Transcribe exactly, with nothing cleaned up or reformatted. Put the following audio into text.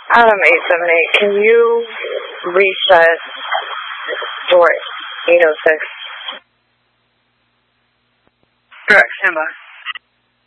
Adam eight seven eight, can you reset door eight oh six? Correct, stand by.